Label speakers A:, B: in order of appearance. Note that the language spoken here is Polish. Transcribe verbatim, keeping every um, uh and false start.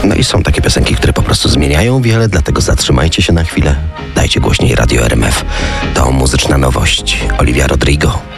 A: No i są takie piosenki, które po prostu zmieniają wiele, dlatego zatrzymajcie się na chwilę. Dajcie głośniej Radio R M F. To muzyczna nowość. Olivia Rodrigo.